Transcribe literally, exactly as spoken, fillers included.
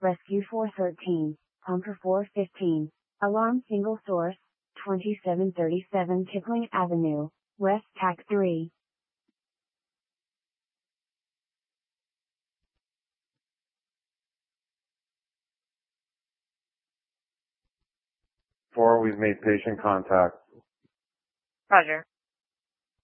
Rescue four thirteen, Pumper four fifteen, Alarm single source, twenty-seven thirty-seven Kipling Avenue, West T A C three. Four, we've made patient contact. Roger.